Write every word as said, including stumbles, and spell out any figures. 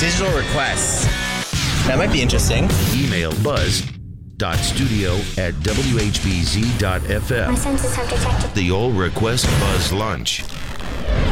digital requests. That might be interesting. Email buzz.studio at w h b z dot f m. My senses have detected The All Request Buzz Lunch.